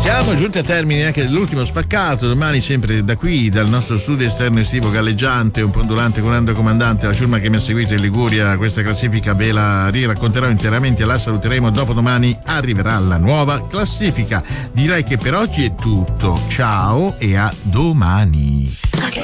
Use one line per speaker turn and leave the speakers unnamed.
Siamo giunti a termine anche dell'ultimo spaccato. Domani sempre da qui, dal nostro studio esterno estivo galleggiante, un po' ondulante, comando comandante, la ciurma che mi ha seguito in Liguria, questa classifica ve la riracconterò interamente, la saluteremo, dopodomani arriverà la nuova classifica. Direi che per oggi è tutto, ciao e a domani.